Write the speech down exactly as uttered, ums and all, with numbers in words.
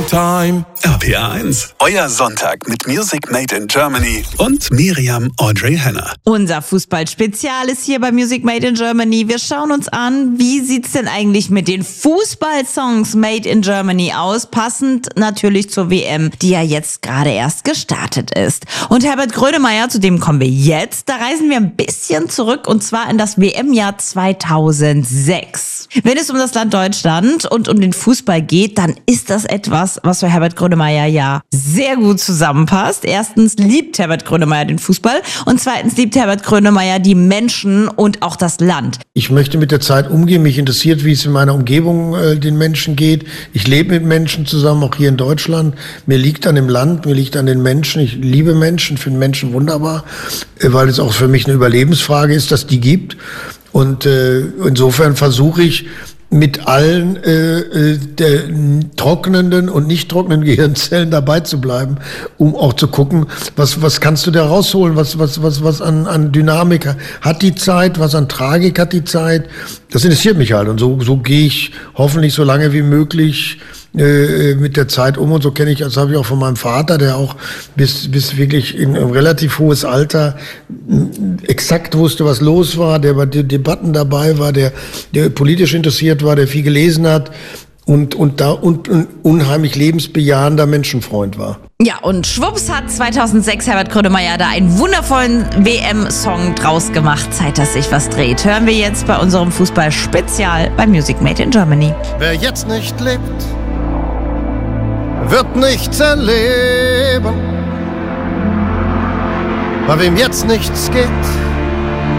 Time. R P R eins, euer Sonntag mit Music Made in Germany und Miriam Audrey Henner. Unser Fußballspezial ist hier bei Music Made in Germany. Wir schauen uns an, wie sieht's denn eigentlich mit den Fußballsongs Made in Germany aus? Passend natürlich zur W M, die ja jetzt gerade erst gestartet ist. Und Herbert Grönemeyer, zu dem kommen wir jetzt. Da reisen wir ein bisschen zurück und zwar in das W M-Jahr zweitausendsechs. Wenn es um das Land Deutschland und um den Fußball geht, dann ist das etwas, was für Herbert Grönemeyer ja sehr gut zusammenpasst. Erstens liebt Herbert Grönemeyer den Fußball und zweitens liebt Herbert Grönemeyer die Menschen und auch das Land. Ich möchte mit der Zeit umgehen. Mich interessiert, wie es in meiner Umgebung äh, den Menschen geht. Ich lebe mit Menschen zusammen, auch hier in Deutschland. Mir liegt an dem Land, mir liegt an den Menschen. Ich liebe Menschen, finde Menschen wunderbar, äh, weil es auch für mich eine Überlebensfrage ist, dass die gibt. Und äh, insofern versuche ich, mit allen äh, der trocknenden und nicht trockenen Gehirnzellen dabei zu bleiben, um auch zu gucken, was was kannst du da rausholen, was was was was an an Dynamik hat die Zeit, was an Tragik hat die Zeit. Das interessiert mich halt und so so gehe ich hoffentlich so lange wie möglich äh, mit der Zeit um und so kenne ich, das habe ich auch von meinem Vater, der auch bis bis wirklich in ein relativ hohes Alter exakt wusste, was los war, der bei den Debatten dabei war, der der politisch interessiert war, der viel gelesen hat und und da und ein unheimlich lebensbejahender Menschenfreund war. Ja, und schwupps hat zweitausendsechs Herbert Grönemeyer da einen wundervollen W M-Song draus gemacht. Zeit, dass sich was dreht. Hören wir jetzt bei unserem Fußball-Spezial bei Music Made in Germany. Wer jetzt nicht lebt, wird nichts erleben. Bei wem jetzt nichts geht,